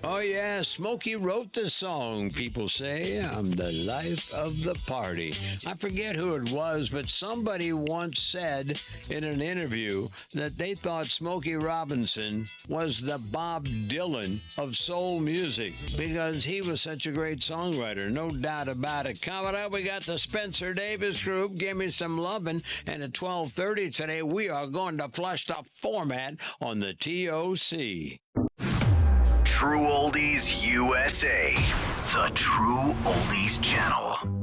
Oh, yeah, Smokey wrote the song, people say. I'm the life of the party. I forget who it was, but somebody once said in an interview that they thought Smokey Robinson was the Bob Dylan of soul music because he was such a great songwriter. No doubt about it. Coming up, we got the Spencer Davis Group. Give me some lovin'. And at 12:30 today, we are going to flush the format on the TOC. True Oldies USA, the True Oldies Channel.